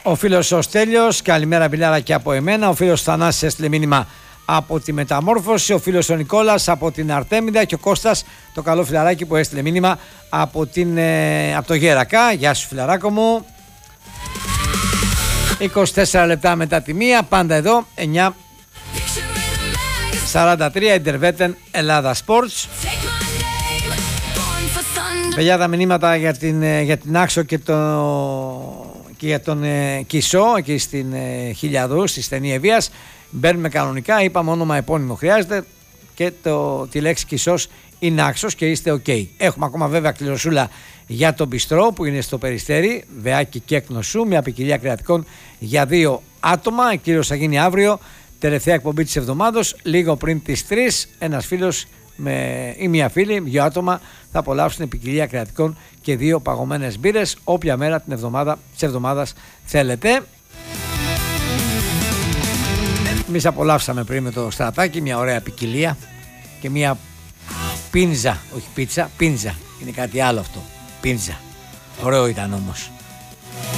Ο φίλος ο Στέλιος, καλημέρα Πιλάρα και από εμένα. Ο φίλος Θανάσης έστειλε μήνυμα από τη Μεταμόρφωση. Ο φίλος ο Νικόλας από την Αρτέμιδα. Και ο Κώστας, το καλό φιλαράκι που έστειλε μήνυμα από το Γέρακα. Γεια σου φιλαράκο μου. 24 λεπτά μετά τη μία, πάντα εδώ, 9:43, Interveten Ελλάδα Sports. Παιδιά, τα μηνύματα για την Άξο και για τον Κισό εκεί στην Χιλιαδού, στη στενή Ευβοίας. Μπαίνουμε κανονικά, είπαμε όνομα επώνυμο χρειάζεται και τη λέξη Κισός είναι Άξος και είστε ok. Έχουμε ακόμα βέβαια κληροσούλα για τον Μπιστρό που είναι στο Περιστέρι, Βεάκι και Εκνοσού, μια ποικιλία κρεατικών για 2 άτομα. Η κλήρωση θα γίνει αύριο, τελευταία εκπομπή της εβδομάδος, λίγο πριν τις 3. Ένας φίλος ή μια φίλη, 2 άτομα θα απολαύσουν ποικιλία κρεατικών και 2 παγωμένες μπύρες όποια μέρα της εβδομάδας θέλετε. Εμείς απολαύσαμε πριν με το Στρατάκι μια ωραία ποικιλία και μια πίνζα, όχι πίτσα, πίνζα, είναι κάτι άλλο αυτό, πίνζα, ωραίο ήταν όμως.